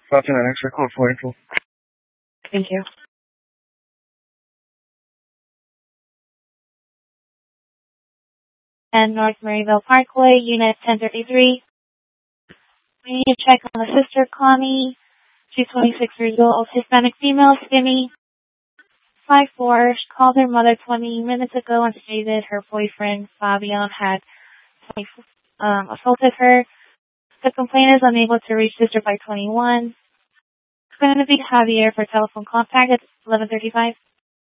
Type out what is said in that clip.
Copy that extra code for info. Thank you. And North Maryville Parkway, Unit 1033. We need to check on the sister, Connie. She's 26 years old, Hispanic female, skinny, 5'4". She called her mother 20 minutes ago and stated her boyfriend, Fabian, had assaulted her. The complainant is unable to reach sister by 21. It's going to be Javier for telephone contact at 11:35.